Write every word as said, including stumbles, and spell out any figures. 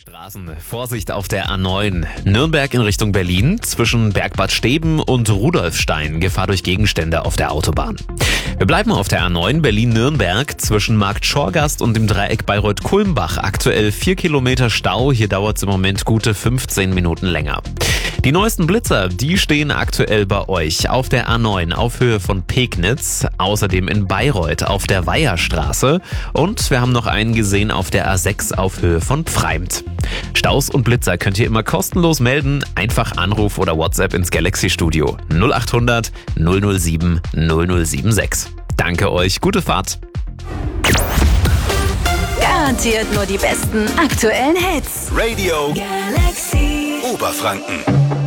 Straßen, Vorsicht auf der A neun. Nürnberg in Richtung Berlin, zwischen Bergbad Steben und Rudolfstein, Gefahr durch Gegenstände auf der Autobahn. Wir bleiben auf der A neun Berlin-Nürnberg, zwischen Markt Schorgast und dem Dreieck Bayreuth-Kulmbach. Aktuell vier Kilometer Stau, hier dauert es im Moment gute fünfzehn Minuten länger. Die neuesten Blitzer, die stehen aktuell bei euch auf der A neun auf Höhe von Pegnitz, außerdem in Bayreuth auf der Weiherstraße und wir haben noch einen gesehen auf der A sechs auf Höhe von Pfreimt. Staus und Blitzer könnt ihr immer kostenlos melden, einfach Anruf oder WhatsApp ins Galaxy Studio null acht hundert null null sieben null null sieben sechs. Danke euch, gute Fahrt. Garantiert nur die besten aktuellen Hits. Radio Galaxy Oberfranken.